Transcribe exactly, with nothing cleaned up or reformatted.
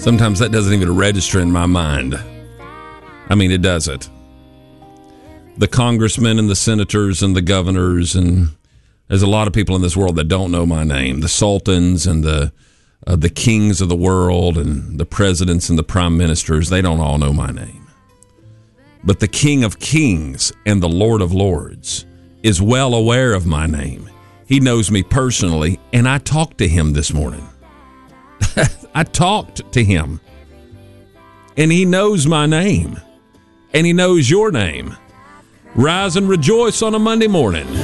Sometimes that doesn't even register in my mind. I mean, it doesn't. The congressmen and the senators and the governors, and there's a lot of people in this world that don't know my name. The sultans and the uh, the kings of the world and the presidents and the prime ministers, they don't all know my name. But the King of Kings and the Lord of Lords is well aware of my name. He knows me personally, and I talked to him this morning. I talked to him, and he knows my name, and he knows your name. Rise and rejoice on a Monday morning.